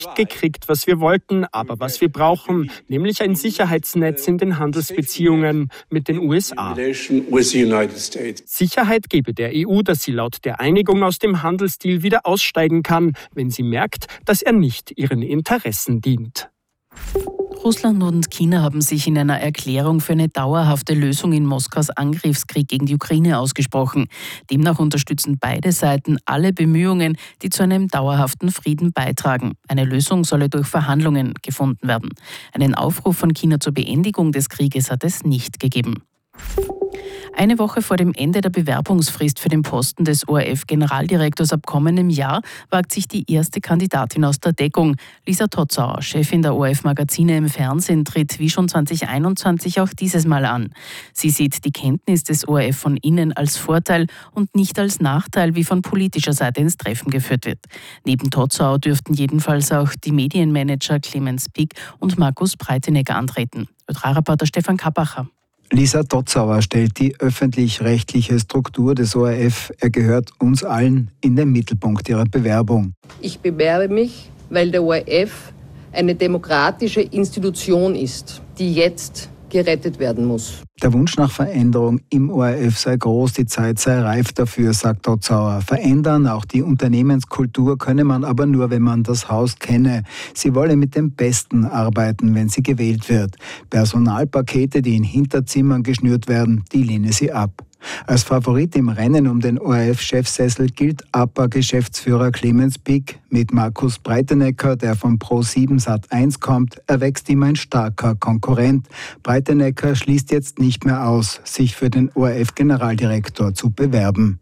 nicht gekriegt, was wir wollten, aber was wir brauchen, nämlich ein Sicherheitsnetz in den Handelsbeziehungen mit den USA. Sicherheit gebe der EU, dass sie laut der Einigung aus dem Handelsdeal wieder aussteigen kann, wenn sie merkt, dass er nicht ihren Interessen dient. Russland und China haben sich in einer Erklärung für eine dauerhafte Lösung in Moskaus Angriffskrieg gegen die Ukraine ausgesprochen. Demnach unterstützen beide Seiten alle Bemühungen, die zu einem dauerhaften Frieden beitragen. Eine Lösung solle durch Verhandlungen gefunden werden. Einen Aufruf von China zur Beendigung des Krieges hat es nicht gegeben. Eine Woche vor dem Ende der Bewerbungsfrist für den Posten des ORF-Generaldirektors ab kommendem Jahr wagt sich die erste Kandidatin aus der Deckung. Lisa Totzauer, Chefin der ORF-Magazine im Fernsehen, tritt wie schon 2021 auch dieses Mal an. Sie sieht die Kenntnis des ORF von innen als Vorteil und nicht als Nachteil, wie von politischer Seite ins Treffen geführt wird. Neben Totzauer dürften jedenfalls auch die Medienmanager Clemens Pick und Markus Breitenegger antreten. Ö3-Reporter Stefan Kappacher. Lisa Totzauer stellt die öffentlich-rechtliche Struktur des ORF. Er gehört uns allen in den Mittelpunkt ihrer Bewerbung. Ich bewerbe mich, weil der ORF eine demokratische Institution ist, die jetzt gerettet werden muss. Der Wunsch nach Veränderung im ORF sei groß, die Zeit sei reif dafür, sagt Totzauer. Verändern, auch die Unternehmenskultur, könne man aber nur, wenn man das Haus kenne. Sie wolle mit dem Besten arbeiten, wenn sie gewählt wird. Personalpakete, die in Hinterzimmern geschnürt werden, die lehne sie ab. Als Favorit im Rennen um den ORF-Chefsessel gilt APA-Geschäftsführer Clemens Pick. Mit Markus Breitenegger, der von Pro7 Sat1 kommt, erwächst ihm ein starker Konkurrent. Breitenegger schließt jetzt nicht mehr aus, sich für den ORF-Generaldirektor zu bewerben.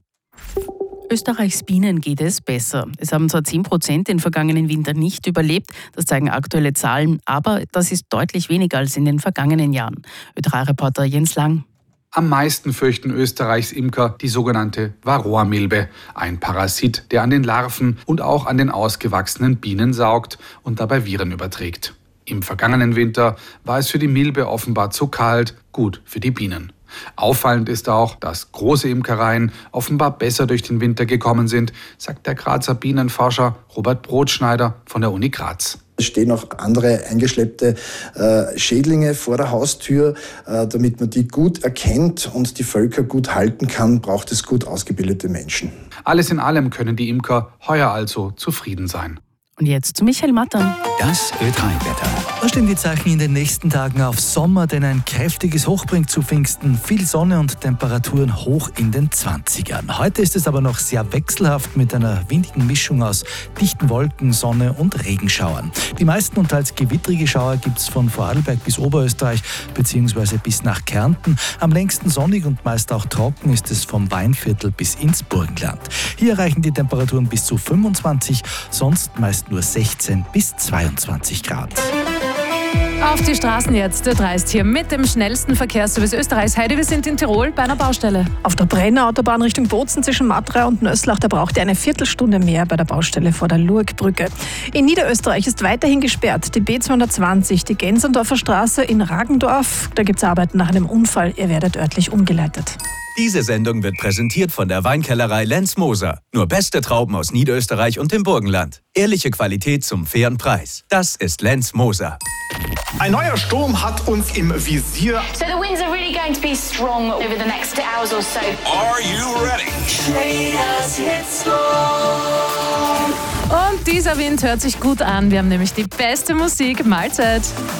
Österreichs Bienen geht es besser. Es haben zwar 10% den vergangenen Winter nicht überlebt, das zeigen aktuelle Zahlen, aber das ist deutlich weniger als in den vergangenen Jahren. Ö3-Reporter Jens Lang. Am meisten fürchten Österreichs Imker die sogenannte Varroamilbe, ein Parasit, der an den Larven und auch an den ausgewachsenen Bienen saugt und dabei Viren überträgt. Im vergangenen Winter war es für die Milbe offenbar zu kalt, gut für die Bienen. Auffallend ist auch, dass große Imkereien offenbar besser durch den Winter gekommen sind, sagt der Grazer Bienenforscher Robert Brotschneider von der Uni Graz. Es stehen auch andere eingeschleppte Schädlinge vor der Haustür. Damit man die gut erkennt und die Völker gut halten kann, braucht es gut ausgebildete Menschen. Alles in allem können die Imker heuer also zufrieden sein. Und jetzt zu Michael Mattern. Das Ö3-Wetter. Da stehen die Zeichen in den nächsten Tagen auf Sommer, denn ein kräftiges Hoch bringt zu Pfingsten viel Sonne und Temperaturen hoch in den 20ern. Heute ist es aber noch sehr wechselhaft mit einer windigen Mischung aus dichten Wolken, Sonne und Regenschauern. Die meisten und teils gewittrige Schauer gibt es von Vorarlberg bis Oberösterreich bzw. bis nach Kärnten. Am längsten sonnig und meist auch trocken ist es vom Weinviertel bis ins Burgenland. Hier erreichen die Temperaturen bis zu 25, sonst meist nur 16 bis 22 Grad. Auf die Straßen jetzt. Der Ö3 ist hier mit dem schnellsten Verkehrsservice Österreichs. Heidi, wir sind in Tirol bei einer Baustelle. Auf der Brenner Autobahn Richtung Bozen zwischen Matra und Nöslach, da braucht ihr eine Viertelstunde mehr bei der Baustelle vor der Lurgbrücke. In Niederösterreich ist weiterhin gesperrt die B220, die Gensendorfer Straße in Ragendorf. Da gibt es Arbeiten nach einem Unfall. Ihr werdet örtlich umgeleitet. Diese Sendung wird präsentiert von der Weinkellerei Lenz Moser. Nur beste Trauben aus Niederösterreich und dem Burgenland. Ehrliche Qualität zum fairen Preis. Das ist Lenz Moser. Ein neuer Sturm hat uns im Visier. So the winds are really going to be strong over the next hours or so. Are you ready? Und dieser Wind hört sich gut an. Wir haben nämlich die beste Musik. Mahlzeit.